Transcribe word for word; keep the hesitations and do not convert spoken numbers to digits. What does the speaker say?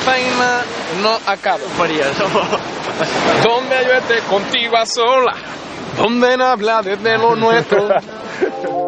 faena no acaba. Donde yo esté contigo a sola, donde no habla desde lo nuestro.